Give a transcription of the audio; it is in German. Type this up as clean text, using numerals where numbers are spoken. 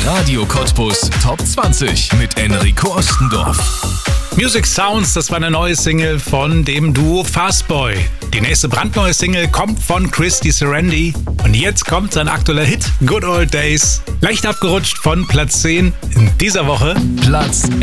Radio Cottbus Top 20 mit Enrico Ostendorf. Music Sounds, das war eine neue Single von dem Duo Fastboy. Die nächste brandneue Single kommt von Christy Serendi. Und jetzt kommt sein aktueller Hit, Good Old Days. Leicht abgerutscht von Platz 10 in dieser Woche. Platz